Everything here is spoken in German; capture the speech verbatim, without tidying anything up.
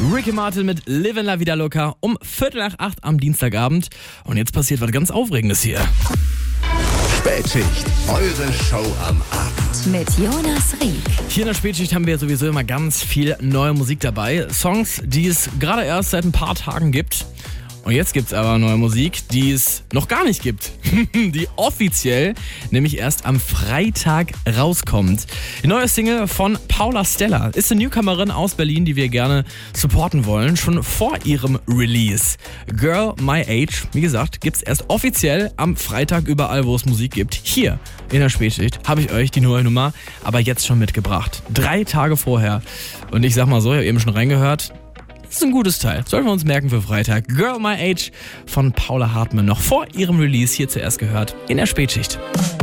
Ricky Martin mit Livin' La Vida Loca um Viertel nach acht am Dienstagabend. Und jetzt passiert was ganz Aufregendes hier. Spätschicht, eure Show am Abend. Mit Jonas Rieck. Hier in der Spätschicht haben wir sowieso immer ganz viel neue Musik dabei. Songs, die es gerade erst seit ein paar Tagen gibt. Und jetzt gibt's aber neue Musik, die es noch gar nicht gibt. Die offiziell nämlich erst am Freitag rauskommt. Die neue Single von Paula Stella ist eine Newcomerin aus Berlin, die wir gerne supporten wollen, schon vor ihrem Release. Girl My Age, wie gesagt, gibt's erst offiziell am Freitag überall, wo es Musik gibt. Hier in der Spätschicht habe ich euch die neue Nummer aber jetzt schon mitgebracht. Drei Tage vorher. Und ich sag mal so, ich habe eben schon reingehört, das ist ein gutes Teil. Sollten wir uns merken für Freitag. Girl My Age von Paula Hartmann. Noch vor ihrem Release hier zuerst gehört in der Spätschicht.